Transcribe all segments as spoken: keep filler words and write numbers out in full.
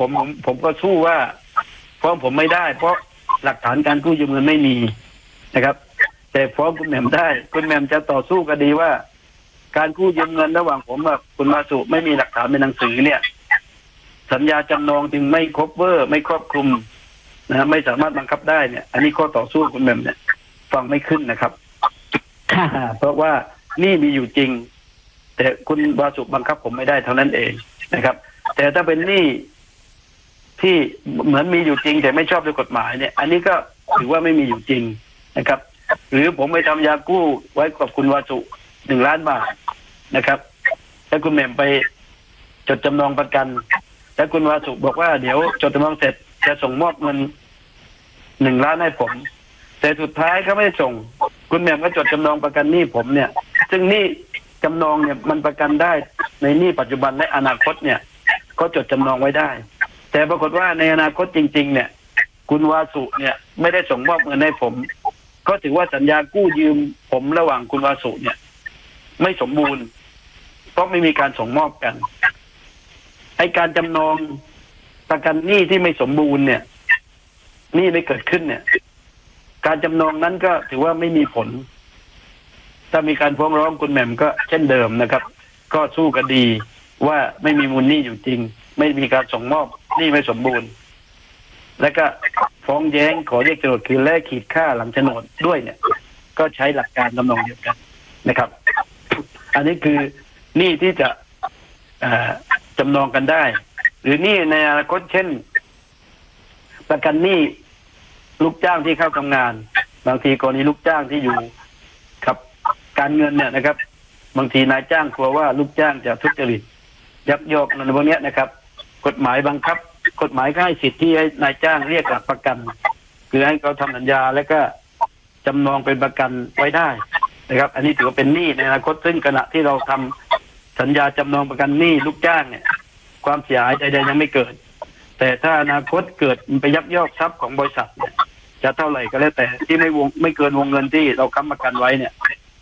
ผมผมผมก็สู้ว่าฟ้องผมไม่ได้เพราะหลักฐานการกู้ยืมเงินไม่มีนะครับแต่ฟ้องคุณแหม่มได้คุณแหม่มจะต่อสู้คดีว่าการกู้ยืมเงินระหว่างผมกับคุณวาสุไม่มีหลักฐานเป็นหนังสือเนี่ยสัญญาจำนองจึงไม่ครบเวอร์ไม่ครอบคลุมนะไม่สามารถบังคับได้เนี่ยอันนี้ข้อต่อสู้คุณแหม่มเนี่ยฟังไม่ขึ้นนะครับเพราะว่านี่มีอยู่จริงแต่คุณวาสุบังคับผมไม่ได้เท่านั้นเองนะครับแต่ถ้าเป็นหนี้ที่เหมือนมีอยู่จริงแต่ไม่ชอบด้วยกฎหมายเนี่ยอันนี้ก็ถือว่าไม่มีอยู่จริงนะครับหรือผมไปทำยากู้ไว้กับคุณวาสุหนึ่งล้านบาทนะครับแล้วคุณแหม่มไปจดจำนองประกันแล้วคุณวาสุบอกว่าเดี๋ยวจดจำนองเสร็จจะส่งมอบเงินหนึ่งล้านให้ผมแต่สุดท้ายเขาไม่ส่งคุณแหม่มก็จดจำนองประกันหนี้ผมเนี่ยซึ่งหนี้จำนองเนี่ยมันประกันได้ในหนี้ปัจจุบันและอนาคตเนี่ยก็จดจำนองไว้ได้แต่ปรากฏว่าในอนาคตจริงๆเนี่ยคุณวาสุเนี่ยไม่ได้ส่งมอบเงินให้ผมก็ถือว่าสัญญากู้ยืมผมระหว่างคุณวาสุเนี่ยไม่สมบูรณ์เพราะไม่มีการส่งมอบกันไอ้การจำนองประกันหนี้ที่ไม่สมบูรณ์เนี่ยหนี้ไม่เกิดขึ้นเนี่ยการจำนองนั้นก็ถือว่าไม่มีผลถ้ามีการฟ้องร้องคุณแหม่มก็เช่นเดิมนะครับก็สู้คดีว่าไม่มีมูลหนี้อยู่จริงไม่มีการส่งมอบหนี้ไม่สมบูรณ์แล้วก็ฟ้องแย้งขอเรียกโฉนดคืนและขีดค่าหลังโฉนดด้วยเนี่ยก็ใช้หลักการทำนองเดียวกันนะครับอันนี้คือหนี้ที่จะจำนองกันได้หรือหนี้ในอนาคตเช่นประกันหนี้ลูกจ้างที่เข้าทำงานบางทีกรณีลูกจ้างที่อยู่กับการเงินเนี่ยนะครับบางทีนายจ้างกลัวว่าลูกจ้างจะทุจริตยักยอกเงินพวกนี้นะครับกฎหมายบังคับกฎหมายก็ให้สิทธิ์ที่ให้นายจ้างเรียกหลักประกันคือให้เขาทำสัญญาแล้วก็จำนองเป็นประกันไว้ได้นะครับอันนี้ถือว่าเป็นหนี้ในอนาคตซึ่งขณะที่เราทำสัญญาจำนองประกันหนี้ลูกจ้างเนี่ยความเสียหายใดๆยังไม่เกิดแต่ถ้าอนาคตเกิดมันไปยักยอกทรัพย์ของบริษัทเนี่ยจะเท่าไหร่ก็แล้วแต่ที่ไม่วงไม่เกินวงเงินที่เราค้ำประกันไว้เนี่ย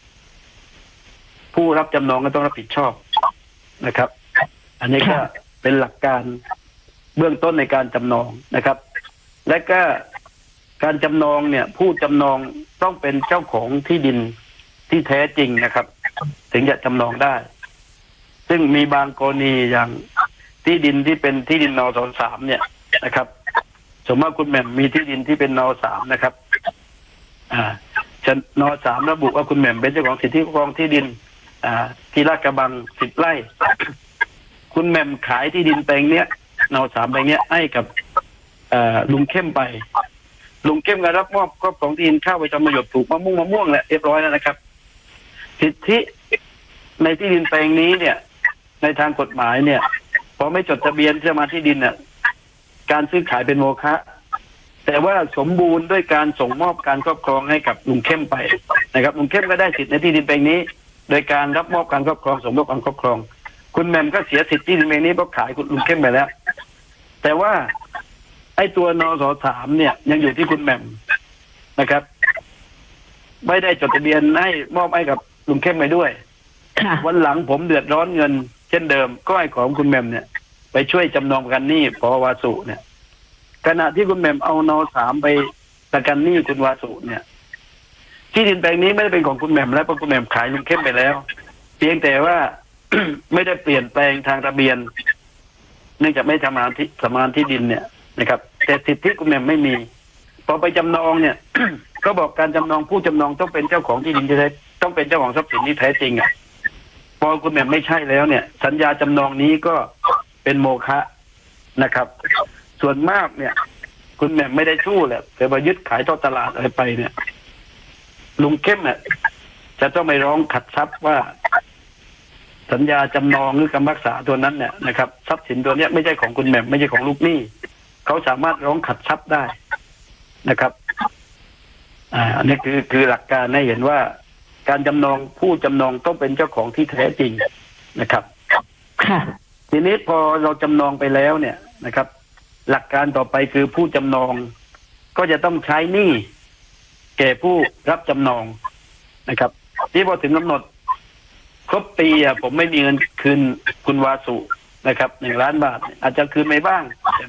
ผู้รับจำนองก็ต้องรับผิดชอบนะครับอันนี้ก็เป็นหลักการเบื้องต้นในการจำนองนะครับและก็การจำนองเนี่ยผู้จำนองต้องเป็นเจ้าของที่ดินที่แท้จริงนะครับถึงจะจำนองได้ซึ่งมีบางกรณีอย่างที่ดินที่เป็นที่ดินน.สามเนี่ยนะครับสมมติคุณแหม่มมีที่ดินที่เป็นน.สามนะครับอ่าจะน.สามระบุว่าคุณแหม่มเป็นเจ้าของสิทธิครองที่ดินอ่าที่ลาดกระบังสิบไร่คุณแหม่มขายที่ดินแปลงเนี้ยน.สามแปลงเนี้ยให้กับลุงเข้มไปลุงเข้มก็รับมอบครอบครองที่ดินเข้าไปทำประโยชน์ปลูกมะม่วงมะม่วงแหละเรียบร้อยแล้วนะครับสิทธิในที่ดินแปลงนี้เนี่ยในทางกฎหมายเนี่ยพอไม่จดทะเบียนจะมาที่ดินเนี่ยการซื้อขายเป็นโมฆะแต่ว่าสมบูรณ์ด้วยการส่งมอบการครอบครองให้กับลุงเข้มไปนะครับลุงเข้มก็ได้สิทธิในที่ดินแปลงนี้โดยการรับมอบการครอบครองสมมอบการครอบครองคุณแหม่มก็เสียสิทธิที่ดินแปลงนี้เพราะขายคุณลุงเข้มไปแล้วแต่ว่าไอ้ตัวนสสามเนี่ยยังอยู่ที่คุณแหม่มนะครับไม่ได้จดทะเบียนให้มอบให้กับลุงเข้มไปด้วยวันหลังผมเดือดร้อนเงินเช่นเดิมก็ให้ของคุณแหม่มเนี่ยไปช่วยจำนองประกันหนี้พอวาสุเนี่ยขณะที่คุณแหม่มเอานสามไปประกันหนี้คุณวาสุเนี่ยที่ดินแปลงนี้ไม่ได้เป็นของคุณแหม่มแล้วเพราะคุณแหม่มขายลุงเข้มไปแล้วเพียงแต่ว่า ไม่ได้เปลี่ยนแปลงทางทะเบียนเนื่องจากไม่ทำงานที่สมานที่ดินเนี่ยนะครับแต่สิทธิคุณแหม่มไม่มีพอไปจำนองเนี่ย ก็บอกการจำนองผู้จำนองต้องเป็นเจ้าของที่ดินที่แท้ต้องเป็นเจ้าของทรัพย์สินที่แท้จริงอ่ะพอคุณแหม่มไม่ใช่แล้วเนี่ยสัญญาจำนองนี้ก็เป็นโมฆะนะครับส่วนมากเนี่ยคุณแหม่มไม่ได้สู้แหละแต่ว่ายึดขายทอดตลาดอะไรไปเนี่ยลุงเข้มเนี่ยจะต้องไปร้องขัดทรัพย์ว่าสัญญาจำนองหรือคำพิพากษาตัวนั้นเนี่ยนะครับทรัพย์สินตัวเนี้ยไม่ใช่ของคุณแหม่มไม่ใช่ของลูกหนี้เขาสามารถร้องขัดทรัพย์ได้นะครับอ่าอันนี้คือคือหลักการให้เห็นว่าการจำนองผู้จำนองต้องเป็นเจ้าของที่แท้จริงนะครับค่ะทีนี้พอเราจำนองไปแล้วเนี่ยนะครับหลักการต่อไปคือผู้จำนองก็จะต้องใช้หนี้แก่ผู้รับจำนองนะครับที่พอถึงกำหนดครบปีอ่ะผมไม่มีเงินคืนคุณวาสุนะครับหนึ่งล้านบาทอาจจะคืนไม่บ้าง